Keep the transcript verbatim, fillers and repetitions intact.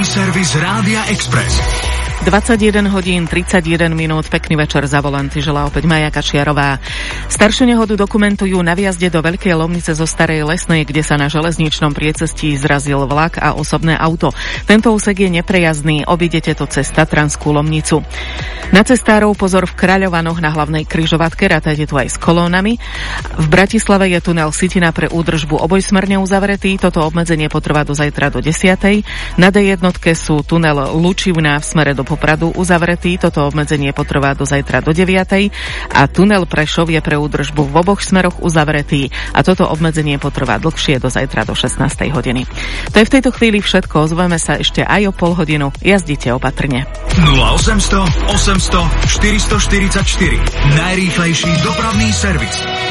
servis Rádia Express. dvadsaťjeden hodín tridsaťjeden minút, pekný večer za volanty želá opäť Maja Kačiarová. Staršiu nehodu dokumentujú na vjazde do Veľkej Lomnice zo Starej Lesnej, kde sa na železničnom priecestí zrazil vlak a osobné auto. Tento úsek je neprejazdný, obídete to cez Tatranskú Lomnicu. Na cestárov pozor v Kráľovanoch na hlavnej križovatke, rátajte tu aj s kolónami. V Bratislave je tunel Sitina pre údržbu obojsmerne uzavretý, toto obmedzenie potrvá do zajtra do desiatej. Na dé jednotke sú tunel Lučivná v smere do Popradu uzavretý, toto obmedzenie potrvá do zajtra do deviatej a tunel Prešov je pre údržbu v oboch smeroch uzavretý a toto obmedzenie potrvá dlhšie do zajtra do šestnástej hodiny. To je v tejto chvíli všetko, ozveme sa ešte aj o pol hodinu, jazdite opatrne. nula osemsto osemsto štyristoštyridsaťštyri, najrýchlejší dopravný servis.